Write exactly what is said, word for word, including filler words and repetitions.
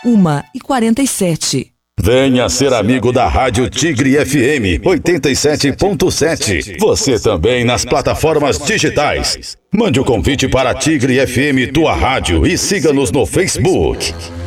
uma e quarenta e sete. Venha ser amigo da Rádio Tigre F M oitenta e sete ponto sete. Você também nas plataformas digitais. Mande o convite para a Tigre F M Tua Rádio e siga-nos no Facebook.